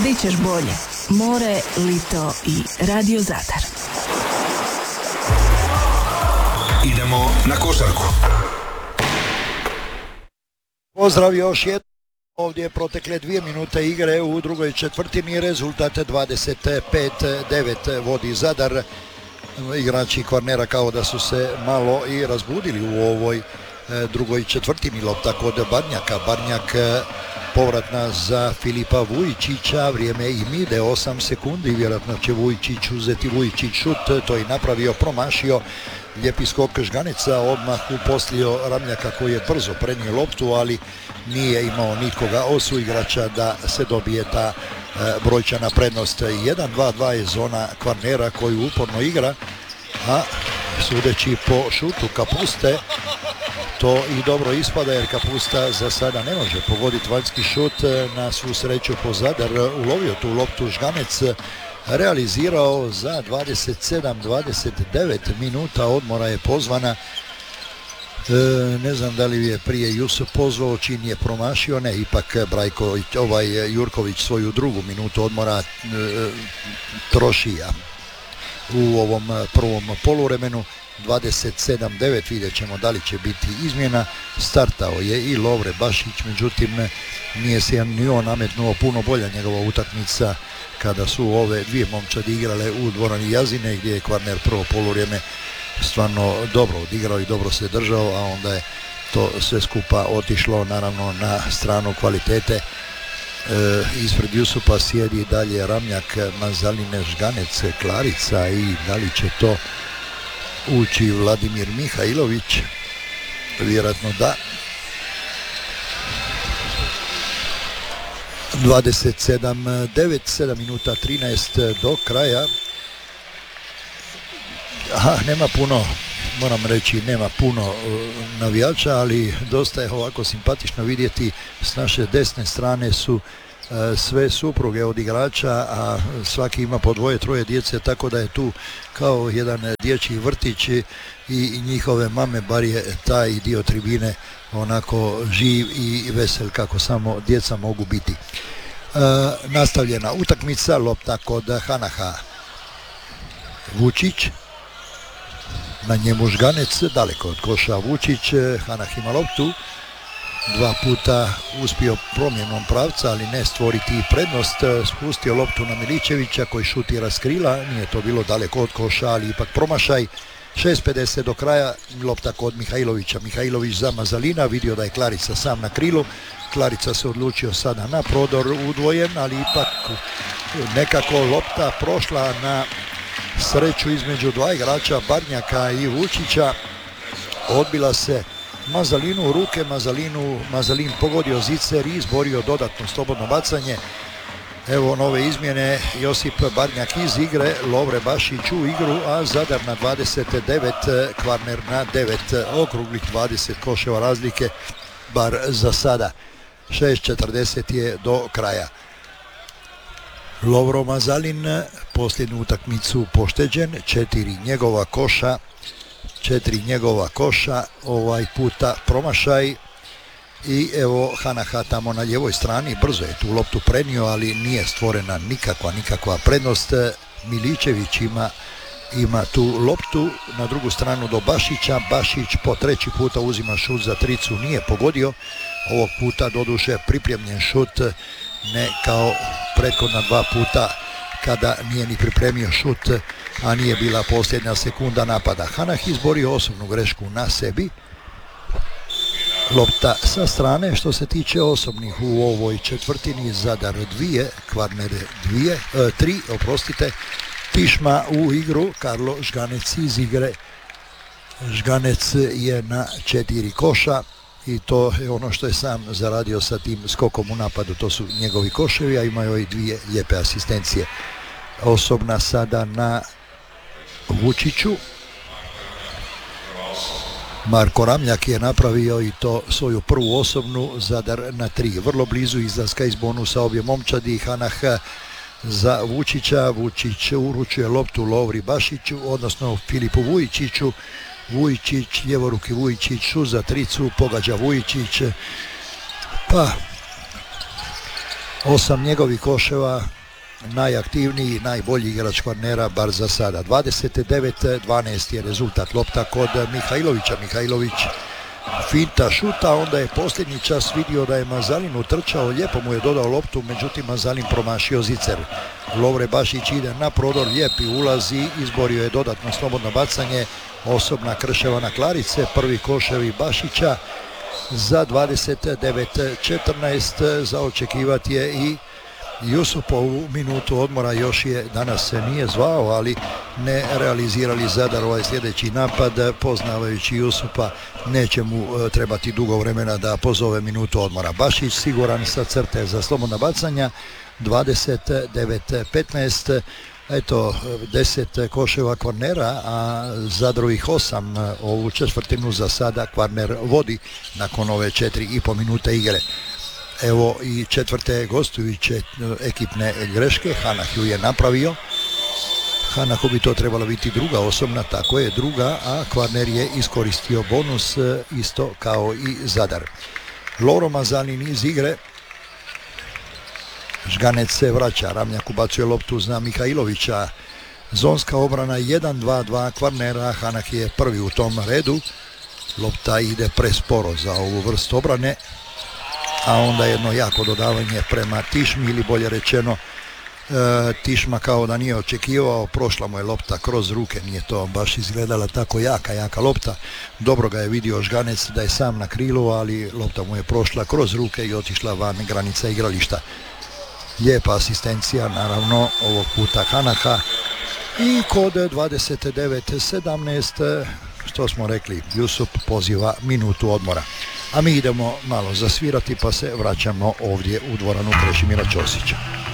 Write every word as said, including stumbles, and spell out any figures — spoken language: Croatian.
Di ćeš bolje? More, Lito i Radio Zadar. Idemo na košarku. Pozdrav još jednom. Ovdje protekle dvije minute igre u drugoj četvrtini, rezultat dvadeset pet devet vodi Zadar. Igrači Kvarnera kao da su se malo i razbudili u ovoj drugoj četvrtini. Lopta kod Barnjaka. Barnjak povratna za Filipa Vujičića, vrijeme im ide osam sekundi, vjerojatno će Vujičić uzeti Vujičić šut, to je napravio, promašio. Lijepi skok Žganeca, odmah uposlio Ramljaka koji je brzo prenio loptu, ali nije imao nikoga osu igrača da se dobije ta e, brojčana prednost. jedan dva dva je zona Kvarnera koju uporno igra, a sudeći po šutu Kapuste, to i dobro ispada jer Kapusta za sada ne može pogoditi vanjski šut. Na svu sreću po Zadar ulovio tu loptu Žganec, realizirao za dvadeset sedam dvadeset devet minuta odmora je pozvana. E, ne znam da li je prije Jusuf pozvao, čim je promašio, ne, ipak Brajko, ovaj Jurković svoju drugu minutu odmora e, troši u ovom prvom poluvremenu. dvadeset sedam devet, vidjet ćemo da li će biti izmjena. Startao je i Lovre Bašić, međutim nije se ni on nametnuo, puno bolja njegova utakmica kada su ove dvije momčadi igrale u dvorani Jazine, gdje je Kvarner prvo poluvrijeme stvarno dobro odigrao i dobro se držao, a onda je to sve skupa otišlo naravno na stranu kvalitete. E, ispred Jusupa sjedi dalje Ramljak, Mazaline, Žganec, Klarica i da li će to ući Vladimir Mihajlović? Vjerojatno da. dvadeset sedam devet, sedam minuta trinaest do kraja. Aha, nema puno, moram reći, nema puno navijača, ali dosta je ovako simpatično vidjeti. S naše desne strane su sve supruge od igrača, a svaki ima po dvoje, troje djece, tako da je tu kao jedan dječji vrtić i njihove mame, bar je taj dio tribine onako živ i vesel kako samo djeca mogu biti. E, nastavljena utakmica, lopta kod Hanaha. Vučić, na njemu Žganec, daleko od koša Vučić, Hanah ima loptu. Dva puta uspio promjenom pravca, ali ne stvoriti prednost. Spustio loptu na Miličevića koji šutira s krila. Nije to bilo daleko od koša, ali ipak promašaj. šest pedeset do kraja, lopta kod Mihajlovića. Mihajlović za Mazalina, vidio da je Klarica sam na krilu. Klarica se odlučio sada na prodor udvojen, ali ipak nekako lopta prošla na sreću između dva igrača, Barnjaka i Vučića. Odbila se Mazalinu u ruke, Mazalinu, Mazalin pogodio zicer i izborio dodatno slobodno bacanje. Evo nove izmjene, Josip Barnjak iz igre, Lovre Bašić u igru, a Zadar na dvadeset devet, Kvarner na devet, okruglih dvadeset koševa razlike, bar za sada. šest četrdeset je do kraja. Lovro Mazalin, posljednju utakmicu pošteđen, četiri njegova koša, četiri njegova koša, ovaj puta promašaj. I evo Hanaha tamo na ljevoj strani, brzo je tu loptu prenio, ali nije stvorena nikakva, nikakva prednost. Miličević ima, ima tu loptu na drugu stranu do Bašića. Bašić po treći puta uzima šut za tricu, nije pogodio. Ovog puta doduše pripremljen šut, ne kao prethodna dva puta kada nije ni pripremio šut, a nije bila posljednja sekunda napada. Hanah izborio osobnu grešku na sebi. Lopta sa strane. Što se tiče osobnih u ovoj četvrtini, Zadar dvije, Kvarner dvije, e, tri, oprostite. Pišma u igru, Karlo Žganec iz igre. Žganec je na četiri koša i to je ono što je sam zaradio sa tim skokom u napadu, to su njegovi koševi, a imaju i dvije lijepe asistencije. Osobna sada na Vučiću. Marko Ramljak je napravio i to svoju prvu osobnu, Zadar na tri. Vrlo blizu izlaska iz bonusa obje momčadi. Hanah za Vučića, Vučić uručuje loptu Lovri Bašiću, odnosno Filipu Vujičiću. Vujičić, ljevoruki Vujičić, šut za tricu, pogađa Vujičić. Pa Osam njegovih koševa, najaktivniji, najbolji igrač Kvarnera, bar za sada. dvadeset devet dvanaest je rezultat, lopta kod Mihajlovića. Mihajlović finta, šuta, onda je posljednji čas vidio da je Mazalin utrčao, lijepo mu je dodao loptu, međutim Mazalin promašio zicer. Lovre Bašić ide na prodor, lijepi ulazi, izborio je dodatno slobodno bacanje, osobna Krševa na Klarice, prvi koševi Bašića za dvadeset devet četrnaest, za očekivati je i Jusupovu minutu odmora, još je danas se nije zvao, ali ne realizirali Zadar ovaj sljedeći napad, poznavajući Jusupa neće mu trebati dugo vremena da pozove minutu odmora. Bašić siguran sa crte za slobodna bacanja, dvadeset devet petnaest, eto deset koševa Kvarnera, a Zadrovih osam. Ovu četvrtinu za sada Kvarner vodi nakon ove četiri i po minute igre. Evo i četvrte gostujuće ekipne greške, Hanah ju je napravio. Hanahu bi to trebala biti druga osobna, tako je druga, a Kvarner je iskoristio bonus isto kao i Zadar. Lovro Mazalin iz igre, Žganec se vraća, Ramljak ubacuje loptu za Mihajlovića, zonska obrana jedan dva dva Kvarnera, Hanah je prvi u tom redu, lopta ide presporo za ovu vrstu obrane, a onda jedno jako dodavanje prema Tišmi, ili bolje rečeno e, Tišma kao da nije očekivao, prošla mu je lopta kroz ruke, nije to baš izgledala tako jaka, jaka lopta, dobro ga je vidio Žganec da je sam na krilu, ali lopta mu je prošla kroz ruke i otišla van granica igrališta. Lijepa asistencija naravno ovog puta Hanaha i kod dvadeset devet sedamnaest, što smo rekli, Jusup poziva minutu odmora. A mi idemo malo zasvirati pa se vraćamo ovdje u dvoranu Krešimira Ćosića.